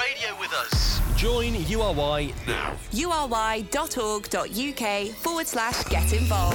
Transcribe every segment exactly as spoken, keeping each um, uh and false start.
radio with us. Join U R Y now. U R Y dot org dot U K forward slash get involved.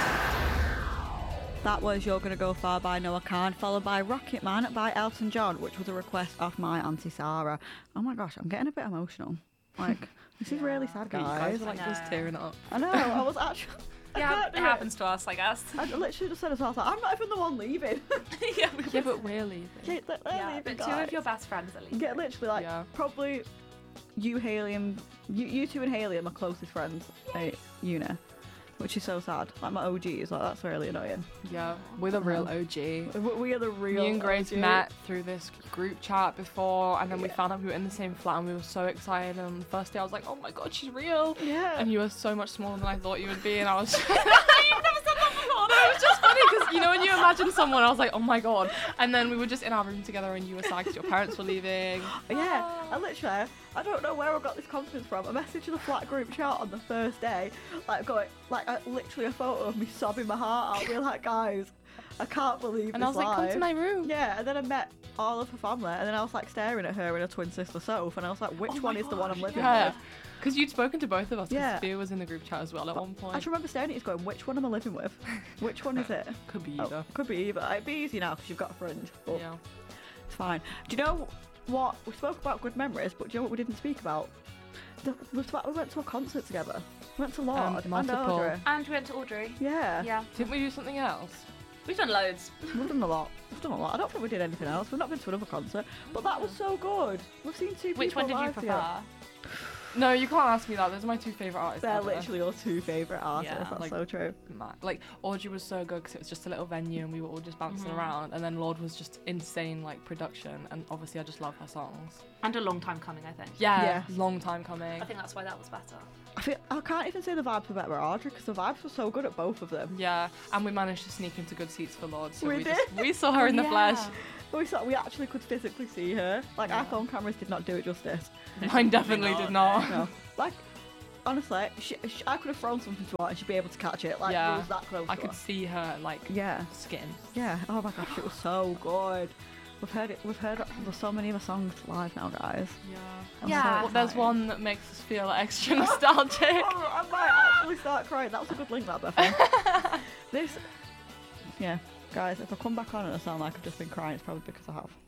That was You're Gonna Go Far by Noah Khan, followed by Rocket Man by Elton John, which was a request of my Auntie Sarah. Oh my gosh, I'm getting a bit emotional. Like, this is really sad, You guys. guys were like just tearing up. I know, I was actually... I Yeah, can't it do happens to us, I guess. I literally just said as well, I was like, I'm not even the one leaving. yeah, we Yeah, but we're leaving. Yeah, they're yeah, leaving, but two guys. of your best friends at least. Yeah, literally, like, Yeah. probably you, Hayley, and... You, you two and Hayley are my closest friends at uni. Which is so sad. Like, my O Gs, like, that's really annoying. Yeah, we're the real O G. We we are the real Me and Grace O G. met through this group chat before, and then we found out we were in the same flat, and we were so excited. And the first day, I was like, "Oh my god, she's real!" Yeah. And you were so much smaller than I thought you would be, and I was. You've never said that before. No, it was just funny because you know when you imagine someone, I was like, "Oh my god!" And then we were just in our room together, and you were sad because your parents were leaving. Yeah, I literally, I don't know where I got this confidence from. I messaged the flat group chat on the first day, like going, like I, literally a photo of me sobbing my heart out. We're like, guys, I can't believe And this I was like, "Come to live." my room." Yeah, and then I met all of her family, and then I was like staring at her and her twin sister Soph, and I was like, which Oh one my is the one I'm living Yeah, with? because you'd spoken to both of us. Because Yeah. Sophia was in the group chat as well at one point. I just remember staring at you going, which one am I living with? Which one is it? Could be Oh, either. could be either. It'd be easy now because you've got a fringe, but Yeah. it's fine. Do you know what? We spoke about good memories, but do you know what we didn't speak about? The, the fact we went to a concert together. We went to Lord Um, and multiple. Audrey. And we went to Audrey. Yeah. Yeah. Didn't we do something else? We've done loads. We've done a lot. We've done a lot. I don't think we did anything else. We've not been to another concert, but that was so good. We've seen two people Which one did you live together. prefer? No, you can't ask me that. Those are my two favourite artists. They're ever. literally your two favourite artists. Yeah, That's like- so true. Mad. Like Audrey was so good because it was just a little venue and we were all just bouncing Mhm. around, and then Lord was just insane like production, and obviously I just love her songs. And a long time coming, I think. Yeah, Yeah. long time coming. I think that's why that was better. I feel I can't even say the vibes were better at Audrey because the vibes were so good at both of them. Yeah, and we managed to sneak into good seats for Lord, so We we, did. just we saw her in the Yeah. flesh. But we saw we actually could physically see her. Like our phone cameras did not do it justice. Mine definitely did not. No. Like honestly, she, she, I could have thrown something to her and she'd be able to catch it. Like Yeah. it was that close. I to could her. see her like Yeah. skin. Yeah. Oh my gosh, it was so good. We've heard it. We've heard there's so many of her songs live now, guys. Yeah. I'm Yeah. so Well, there's excited. one that makes us feel extra nostalgic. Oh, I might actually start crying. That was a good link, that Bethany. This, yeah, guys. If I come back on and I sound like I've just been crying, it's probably because I have.